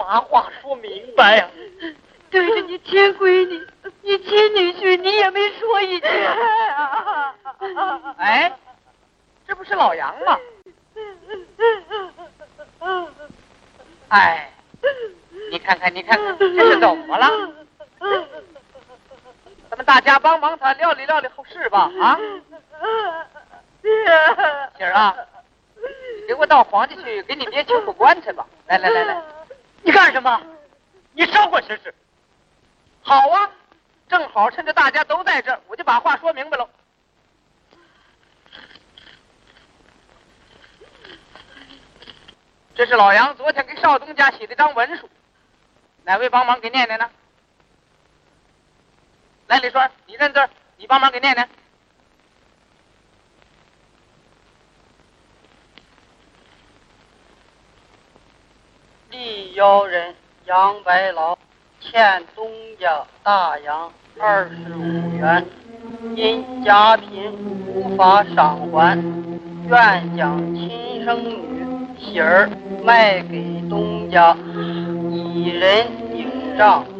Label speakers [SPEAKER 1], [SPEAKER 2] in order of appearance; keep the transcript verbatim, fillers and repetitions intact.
[SPEAKER 1] 把话说明白呀、啊！
[SPEAKER 2] 对着你亲闺女、你亲女婿，你也没说一句。
[SPEAKER 1] 哎，这不是老杨吗？哎，你看看，你看看，这是怎么了？咱们大家帮帮他料理料理后事吧，啊！姐儿啊，你给我到皇家去给你爹求个官去吧。来来来来，
[SPEAKER 3] 你干什么？你少管闲事。
[SPEAKER 1] 好啊，正好趁着大家都在这儿，我就把话说明白了。这是老杨昨天给少东家写的张文书，哪位帮忙给念念呢？来，李栓，你认字，你帮忙给念念。
[SPEAKER 4] 立尧人杨白劳欠东家大洋二十五元，因家贫无法偿还，愿将亲生女喜儿卖给东家，以人领账。